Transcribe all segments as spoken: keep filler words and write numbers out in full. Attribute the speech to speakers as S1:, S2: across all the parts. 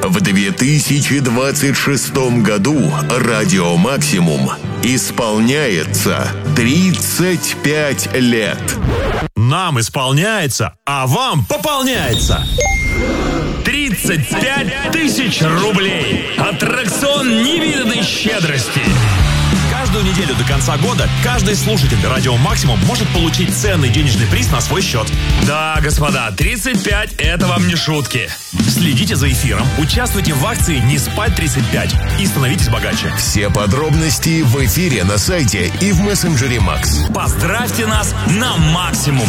S1: В две тысячи двадцать шестом году радио «Максимум» исполняется тридцать пять лет.
S2: Нам исполняется, а вам пополняется. тридцать пять тысяч рублей. Аттракцион невиданной щедрости. Каждую неделю до конца года каждый слушатель «Радио Максимум» может получить ценный денежный приз на свой счет. Да, господа, тридцать пять – это вам не шутки. Следите за эфиром, участвуйте в акции «Не спать тридцать пять» и становитесь богаче.
S1: Все подробности в эфире на сайте и в мессенджере Макс.
S2: Поздравьте нас на максимум.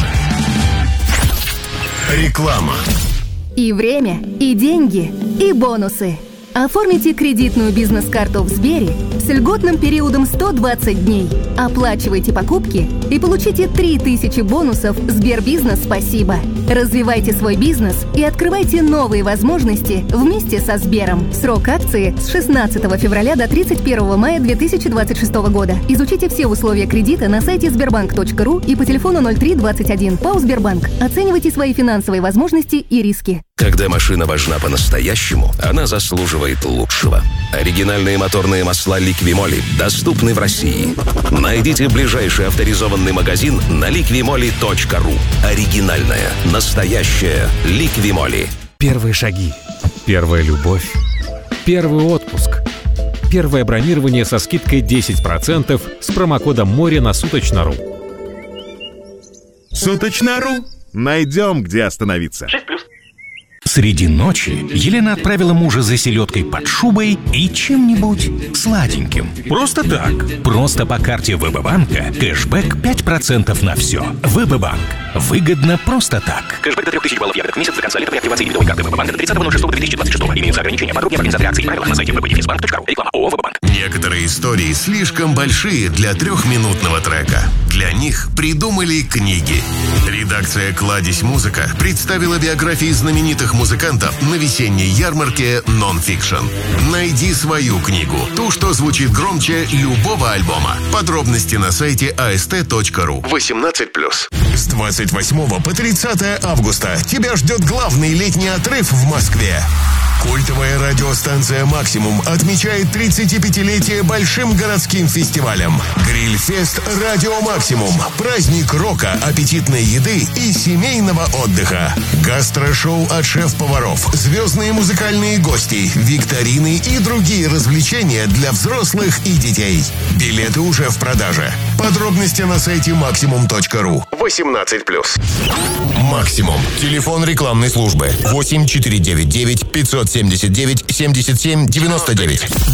S1: Реклама.
S3: И время, и деньги, и бонусы. Оформите кредитную бизнес-карту в Сбере с льготным периодом сто двадцать дней. Оплачивайте покупки и получите три тысячи бонусов Сбербизнес «Спасибо». Развивайте свой бизнес и открывайте новые возможности вместе со Сбером. Срок акции с шестнадцатого февраля до тридцать первого мая две тысячи двадцать шестого года. Изучите все условия кредита на сайте сбербанк точка ру и по телефону ноль три двадцать один. ПАО «Сбербанк». Оценивайте свои финансовые возможности и риски.
S4: Когда машина важна по-настоящему, она заслуживает лучшего. Оригинальные моторные масла «Ликвимоли» доступны в России. Найдите ближайший авторизованный магазин на ликвимоли точка ру. Оригинальная, настоящая «Ликвимоли».
S5: Первые шаги, первая любовь, первый отпуск, первое бронирование со скидкой десять процентов с промокодом «Море» на Суточно.ру.
S6: Суточно.ру. Найдем, где остановиться.
S2: шесть плюс.
S7: Среди ночи Елена отправила мужа за селедкой под шубой и чем-нибудь сладеньким. Просто так. Просто по карте ВБ-банка кэшбэк пять процентов на все. ВБ-банк. Выгодно просто так.
S8: Кэшбэк до трех тысяч баллов евро в месяц до конца лета при активации дебетовой карты ВБ-банка до тридцатого ноль шестого две тысячи двадцать шестого. Имеются ограничения. Подробнее в организации акции и правилах на сайте вэ бэ дефис банк точка ру. Реклама ООО «ВБ-банк».
S1: Некоторые истории слишком большие для трехминутного трека. Для них придумали книги. Редакция «Кладезь Музыка» представила биографии знаменитых музыкантов на весенней ярмарке «Нон-фикшн». Найди свою книгу, ту, что звучит громче любого альбома. Подробности на сайте а эс тэ точка ру. восемнадцать плюс. С двадцать восьмого по тридцатое августа тебя ждет главный летний отрыв в Москве. Культовая радиостанция «Максимум» отмечает тридцатипятилетие большим городским фестивалем. Гриль-фест «Радио Максимум». Праздник рока, аппетитной еды и семейного отдыха. Гастрошоу от шеф-поваров, звездные музыкальные гости, викторины и другие развлечения для взрослых и детей. Билеты уже в продаже. Подробности на сайте максимум точка ру. восемнадцать плюс. «Максимум». Телефон рекламной службы восемь четыре девять девять пятьсот семьдесят девять семьдесят семь девяносто девять.